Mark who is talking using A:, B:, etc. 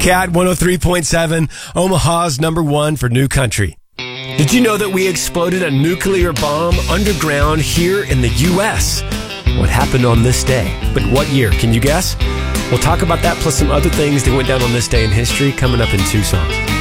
A: Cat 103.7, Omaha's number one for new country. Did you know that we exploded a nuclear bomb underground here in the U.S.? What happened on this day? But what year? Can you guess? We'll talk about that plus some other things that went down on this day in history coming up in 2 songs.